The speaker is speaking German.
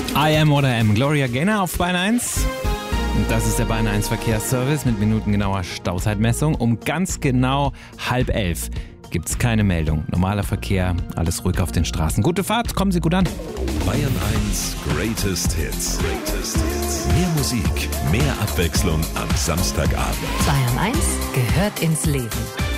I Am oder M. Gloria Gaynor auf Bayern 1. Und das ist der Bayern 1 Verkehrsservice mit minutengenauer Stauzeitmessung. Um ganz genau 10:30 gibt es keine Meldung. Normaler Verkehr, alles ruhig auf den Straßen. Gute Fahrt, kommen Sie gut an. Bayern 1 Greatest Hits. Mehr Musik, mehr Abwechslung am Samstagabend. Bayern 1 gehört ins Leben.